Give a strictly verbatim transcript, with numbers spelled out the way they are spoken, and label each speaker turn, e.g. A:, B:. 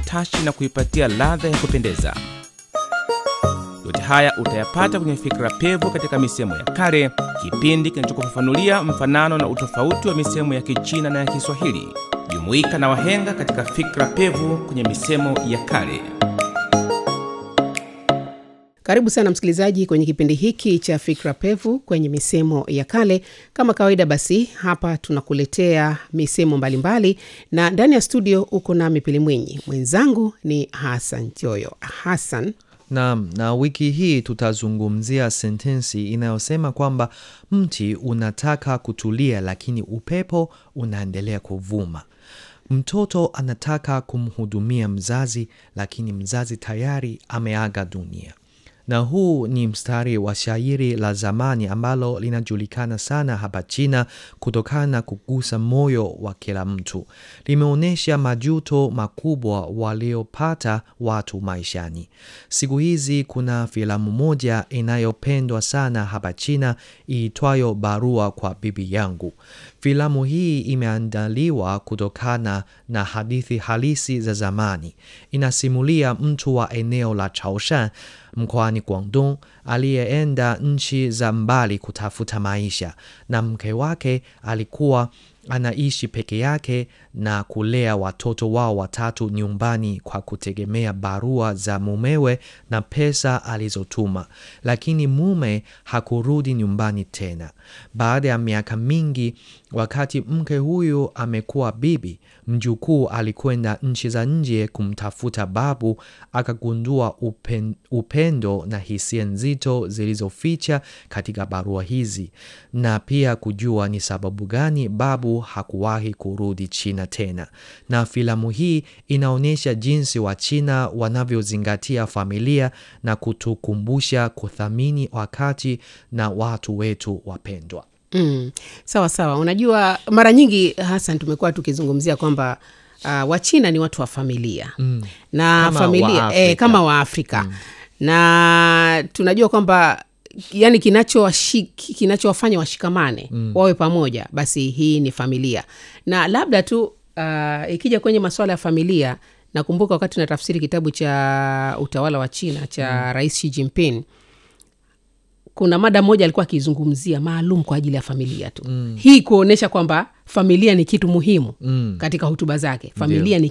A: utashi na kuipatia ladha ya kupendeza. Yote haya utayapata kwenye Fikra Pevu katika misemo ya kale, kipindi kinachokufafanulia mfanano na utofauti wa misemo ya Kichina na ya Kiswahili. Jumuika na wahenga katika Fikra Pevu kwenye misemo ya kale.
B: Karibu sana msikilizaji kwenye kipindi hiki cha Fikra Pevu kwenye misemo ya kale. Kama kawaida basi hapa tunakuletea misemo mbalimbali, na ndani ya studio uko nami Pili Mwinyi. Mwenzangu ni Hassan Joyo. Hassan.
C: Naam, na wiki hii tutazungumzia sentensi inayosema kwamba mti unataka kutulia lakini upepo unaendelea kuvuma. Mtoto anataka kumhudumia mzazi lakini mzazi tayari ameaga dunia. Na huu ni mstari wa shairi la zamani ambalo linajulikana sana hapa China kutokana na kugusa moyo wa kila mtu. Limeonyesha majuto makubwa waliopata watu maishani. Siku hizi kuna filamu moja inayopendwa sana hapa China iitwayo Barua kwa Bibi Yangu. Filamu hii imeandaliwa kutokana na hadithi halisi za zamani. Inasimulia mtu wa eneo la Chaoshan mkoani Guangdong aliyeenda nchi za mbali kutafuta maisha, na mke wake alikuwa anaishi peke yake na kulea watoto wao watatu nyumbani kwa kutegemea barua za mumewe na pesa alizotuma. Lakini mume hakurudi nyumbani tena. Baada ya miaka mingi, wakati mke huyu amekuwa bibi, mjukuu alikwenda nchi za nje kumtafuta babu, akagundua upen, upendo na hisia nzito zilizoficha katika barua hizi, na pia kujua ni sababu gani babu hakuwahi kurudi China tena. Na filamu hii inaonyesha jinsi wa China wanavyozingatia familia na kutukumbusha kuthamini wakati na watu wetu wapendwa.
B: Mm, sawa sawa. Unajua mara nyingi Hassan tumekuwa tukizungumzia kwamba uh, Wachina ni watu wa familia. Mm. Na
C: kama
B: familia
C: wa
B: eh, kama wa Afrika. Mm. Na tunajua kwamba yani kinachowashiki kinachowafanya washikamane, mm. wawe pamoja, basi hii ni familia. Na labda tu uh, ikija kwenye masuala ya familia, nakumbuka wakati tunatafsiri kitabu cha Utawala wa China cha mm. Rais Xi Jinping, kuna mada moja alikuwa akizungumzia maalum kwa ajili ya familia tu. Mm. Hii kuonesha kwamba familia ni kitu muhimu mm. katika hotuba zake. Familia Ndiyo. ni